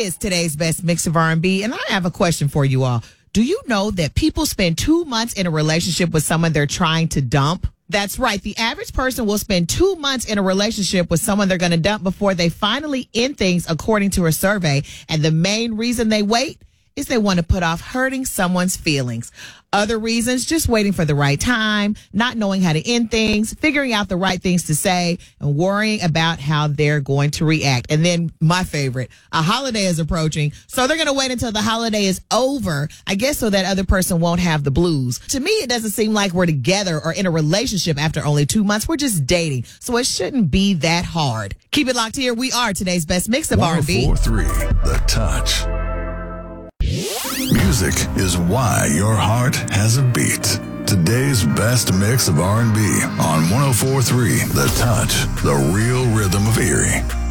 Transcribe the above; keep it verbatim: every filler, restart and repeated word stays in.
is today's best mix of R and B, and I have a question for you all. Do you know that people spend two months in a relationship with someone they're trying to dump? That's right. The average person will spend two months in a relationship with someone they're going to dump before they finally end things, according to a survey. And the main reason they wait is they want to put off hurting someone's feelings. Other reasons, just waiting for the right time, not knowing how to end things, figuring out the right things to say, and worrying about how they're going to react. And then my favorite, a holiday is approaching, so they're going to wait until the holiday is over, I guess so that other person won't have the blues. To me, it doesn't seem like we're together or in a relationship after only two months. We're just dating, so it shouldn't be that hard. Keep it locked here. We are today's best mix of R and B. one oh four three The Touch. Music is why your heart has a beat. Today's best mix of R and B on one oh four three The Touch, the real rhythm of Erie.